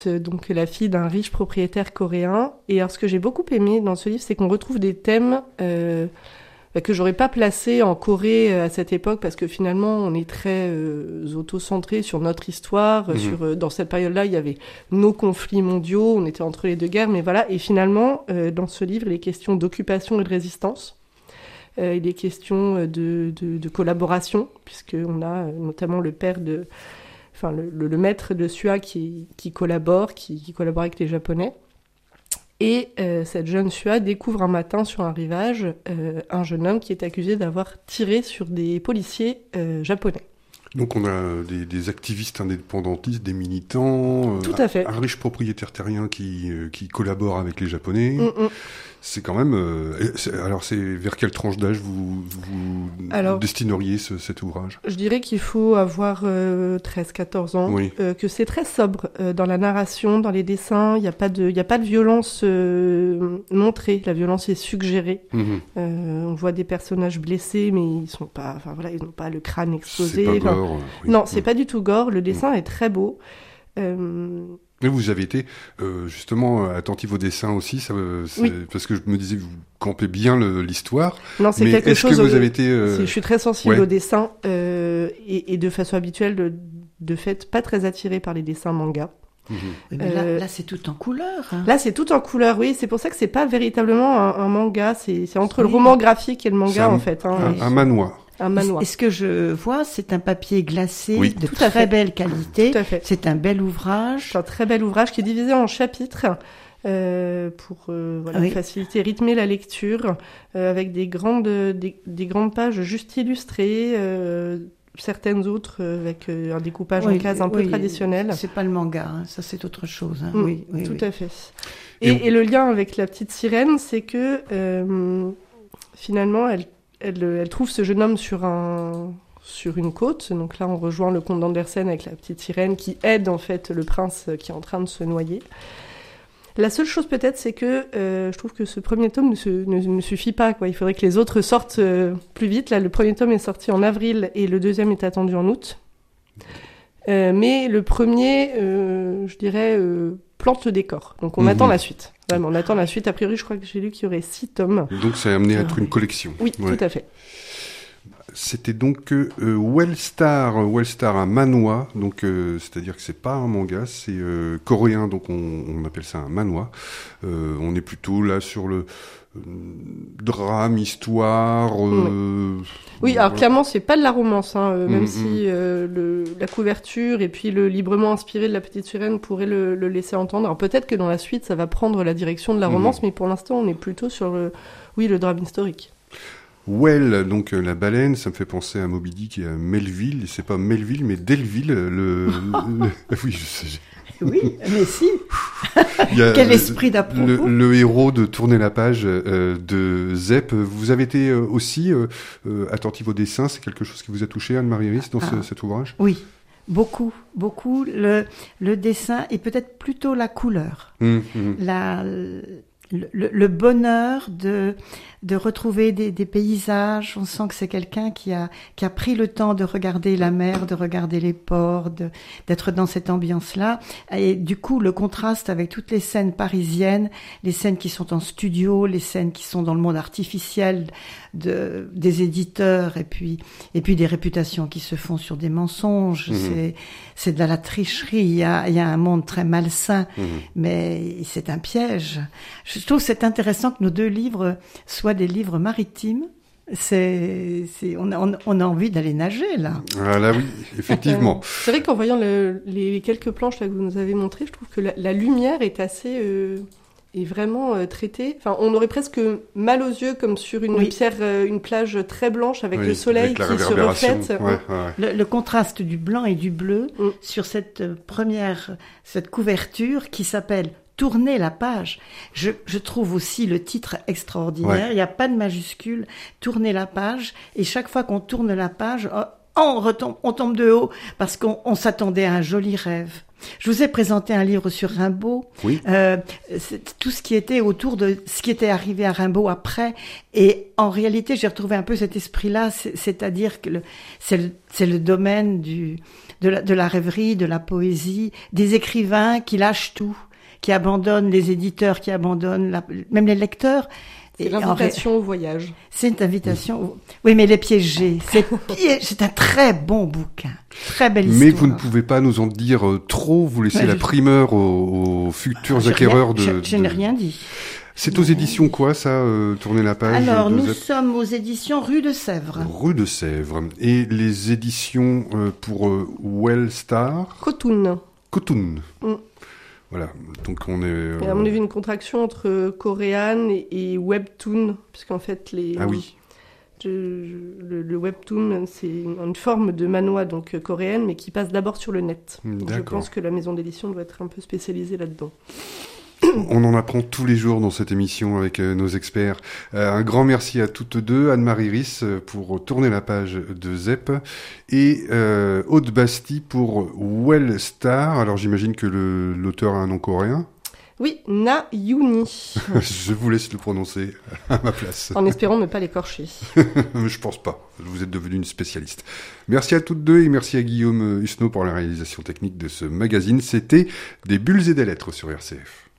donc la fille d'un riche propriétaire coréen. Et alors, ce que j'ai beaucoup aimé dans ce livre, c'est qu'on retrouve des thèmes que j'aurais pas placés en Corée à cette époque, parce que finalement, on est très auto-centré sur notre histoire. Dans cette période-là, il y avait nos conflits mondiaux, on était entre les deux guerres, mais voilà. Et finalement, dans ce livre, il est question d'occupation et de résistance. Il est question de collaboration, puisqu'on a notamment le père de... Enfin, le maître de Sua qui collabore avec les Japonais. Et cette jeune Sua découvre un matin sur un rivage un jeune homme qui est accusé d'avoir tiré sur des policiers japonais. Donc on a des activistes indépendantistes, des militants, Tout à fait. Un riche propriétaire terrien qui collabore avec les Japonais. C'est quand même... alors c'est vers quelle tranche d'âge vous destineriez cet ouvrage ? Je dirais qu'il faut avoir 13-14 ans, oui. Que c'est très sobre dans la narration, dans les dessins. Il n'y a pas de violence montrée, la violence est suggérée. On voit des personnages blessés, mais ils sont pas... Enfin voilà, ils n'ont pas le crâne explosé. C'est pas gore. Oui. Non, c'est pas du tout gore. Le dessin est très beau. Mais vous avez été justement attentif au dessin aussi, oui. Parce que je me disais, vous campez bien l'histoire. Non, c'est mais quelque chose. Que vous avez été je suis très sensible au dessin et de façon habituelle, de fait, pas très attirée par les dessins manga. Oui, mais là, c'est tout en couleur. Hein. Là, c'est tout en couleur, oui. C'est pour ça que c'est pas véritablement un manga. C'est entre le roman graphique et le manga, en fait. Hein. Un manoir. Un manoir. Et ce que je vois, c'est un papier glacé de tout à très fait. Belle qualité. Tout à fait. C'est un bel ouvrage. C'est un très bel ouvrage qui est divisé en chapitres pour faciliter, rythmer la lecture, avec des grandes pages juste illustrées, certaines autres avec un découpage en cases un peu traditionnel. C'est pas le manga, hein. Ça c'est autre chose. Hein. Oui, tout à fait. Et le lien avec la petite sirène, c'est que finalement, elle trouve ce jeune homme sur une côte. Donc là, on rejoint le conte d'Andersen avec la petite sirène qui aide en fait le prince qui est en train de se noyer. La seule chose peut-être, c'est que je trouve que ce premier tome ne suffit pas, quoi. Il faudrait que les autres sortent plus vite. Là, le premier tome est sorti en avril et le deuxième est attendu en août. Mais le premier, je dirais, plante le décor. Donc on attend la suite. Vraiment, on attend la suite. A priori, je crois que j'ai lu qu'il y aurait 6 tomes. Donc ça a amené à être une collection. Oui, tout à fait. C'était donc Wellstar, un manhwa, donc c'est-à-dire que c'est pas un manga, c'est coréen, donc on appelle ça un manhwa. On est plutôt là sur le drame, histoire. Oui, alors clairement c'est pas de la romance, hein, même si la couverture et puis le librement inspiré de la petite sirène pourrait le laisser entendre. Alors peut-être que dans la suite ça va prendre la direction de la romance, mais pour l'instant on est plutôt sur le drame historique. Well, donc la baleine, ça me fait penser à Moby Dick et à Melville, et c'est pas Melville mais Delville, oui, je sais. Oui, mais si. Quel esprit d'à-propos. Le héros de Tourner la page de Zep. Vous avez été aussi attentive au dessin, c'est quelque chose qui vous a touché, Anne-Marie Ris, dans cet ouvrage ? Oui. Beaucoup. Le dessin et peut-être plutôt la couleur. Le bonheur de retrouver des paysages. On sent que c'est quelqu'un qui a pris le temps de regarder la mer, de regarder les ports, d'être dans cette ambiance-là. Et du coup, le contraste avec toutes les scènes parisiennes, les scènes qui sont en studio, les scènes qui sont dans le monde artificiel des éditeurs, et puis des réputations qui se font sur des mensonges. C'est de la tricherie. Il y a un monde très malsain, mais c'est un piège. Je trouve que c'est intéressant que nos 2 livres soient des livres maritimes. On a envie d'aller nager, là. Ah là, oui, effectivement. C'est vrai qu'en voyant les quelques planches là, que vous nous avez montrées, je trouve que la lumière est assez... est vraiment traitée. Enfin, on aurait presque mal aux yeux, comme sur une pierre, une plage très blanche avec le soleil qui se reflète. Le contraste du blanc et du bleu sur cette couverture qui s'appelle Tourner la page. Je trouve aussi le titre extraordinaire. Il n'y a pas de majuscule. Tourner la page. Et chaque fois qu'on tourne la page, on tombe de haut parce qu'on s'attendait à un joli rêve. Je vous ai présenté un livre sur Rimbaud. Oui. Tout ce qui était autour de ce qui était arrivé à Rimbaud après. Et en réalité, j'ai retrouvé un peu cet esprit-là, c'est-à-dire que c'est le domaine de la rêverie, de la poésie, des écrivains qui lâchent tout, qui abandonnent les éditeurs, qui abandonnent même les lecteurs. C'est l'invitation au voyage. C'est une invitation. Oui, mais les piégés. C'est un très bon bouquin. Très belle histoire. Mais vous ne pouvez pas nous en dire trop. Vous laissez la primeur aux futurs acquéreurs Je n'ai rien dit. C'est aux éditions quoi, ça, Tourner la page? Alors, nous sommes aux éditions Rue de Sèvres. Rue de Sèvres. Et les éditions pour Wellstar? Kotun. Kotun. Voilà, donc on est... Et à mon avis, une contraction entre Korean et Webtoon, puisqu'en fait, Ah oui. Le Webtoon, c'est une forme de manhwa, donc coréenne, mais qui passe d'abord sur le net. Donc, je pense que la maison d'édition doit être un peu spécialisée là-dedans. On en apprend tous les jours dans cette émission avec nos experts. Un grand merci à toutes deux, Anne-Marie Riss pour Tourner la page de ZEP et Aude Basti pour Wellstar. Alors j'imagine que l'auteur a un nom coréen. Oui, Na Youni. Je vous laisse le prononcer à ma place. En espérant ne pas l'écorcher. Je pense pas. Vous êtes devenue une spécialiste. Merci à toutes deux et merci à Guillaume Husneau pour la réalisation technique de ce magazine. C'était Des bulles et des lettres sur RCF.